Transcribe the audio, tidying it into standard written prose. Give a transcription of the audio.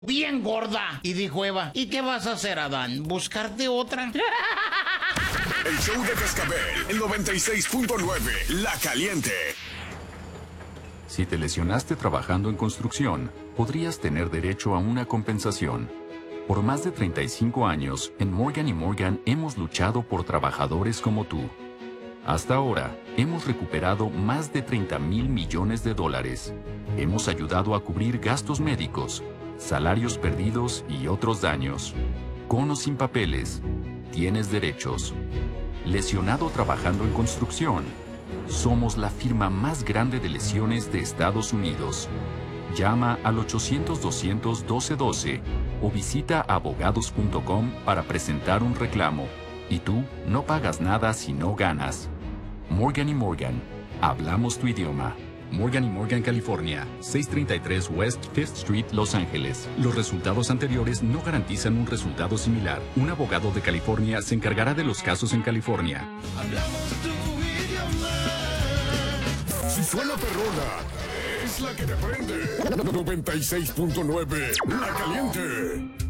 bien gorda. Y dijo Eva, ¿y qué vas a hacer, Adán? ¿Buscarte otra? El show de Cascabel, el 96.9, La Caliente. Si te lesionaste trabajando en construcción, podrías tener derecho a una compensación. Por más de 35 años, en Morgan & Morgan hemos luchado por trabajadores como tú. Hasta ahora, hemos recuperado más de $30,000 millones. Hemos ayudado a cubrir gastos médicos, salarios perdidos y otros daños. Con o sin papeles, tienes derechos. Lesionado trabajando en construcción. Somos la firma más grande de lesiones de Estados Unidos. Llama al 800-200-1212 o visita abogados.com para presentar un reclamo. Y tú no pagas nada si no ganas. Morgan & Morgan. Hablamos tu idioma. Morgan & Morgan, California. 633 West 5th Street, Los Ángeles. Los resultados anteriores no garantizan un resultado similar. Un abogado de California se encargará de los casos en California. Hablamos tu idioma. Si suena perrona, es la que te prende. 96.9, La Caliente.